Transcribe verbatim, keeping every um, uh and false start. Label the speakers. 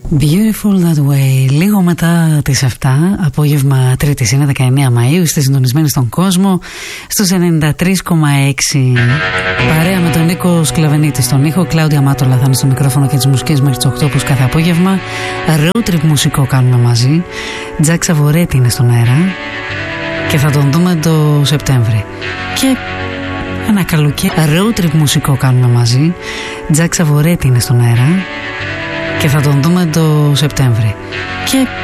Speaker 1: Beautiful That Way. Λίγο μετά τις εφτά, απόγευμα Τρίτης, είναι δεκαεννέα Μαΐου. Είστε συντονισμένοι στον κόσμο στους ενενήντα τρία κόμμα έξι. Παρέα με τον Νίκο Σκλαβενίτη στον ήχο, Κλάουδια Μάτολα θα είναι στο μικρόφωνο και τις μουσικές μέχρι τις οκτώ όπως κάθε απόγευμα. Road trip μουσικό κάνουμε μαζί. Τζακ Σαβορέτη είναι στον αέρα και θα τον δούμε το Σεπτέμβρη. Και ένα καλοκαίρι. Road trip μουσικό κάνουμε μαζί. Τζακ Σαβορέτη είναι στον αέρα και θα τον δούμε το Σεπτέμβρη. Και